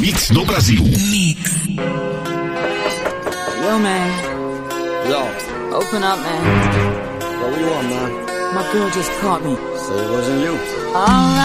mix do Brasil. Mix. Yo, man. Yo. Open up, man. What do you want, man? My girl just caught me. Say it wasn't you. Alright.